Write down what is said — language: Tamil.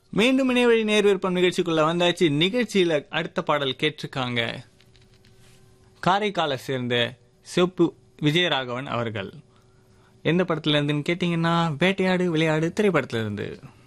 மீண்டும் இணையவழி நேர்விருப்பம் நிகழ்ச்சிக்குள்ள வந்தாச்சு. நிகழ்ச்சியில அடுத்த பாடல் கேட்டிருக்காங்க காரைக்காலை சேர்ந்த சிவப்பு விஜயராகவன் அவர்கள். எந்த படத்துல இருந்துன்னு கேட்டீங்கன்னா வேட்டையாடு விளையாடு திரைப்படத்துல இருந்து.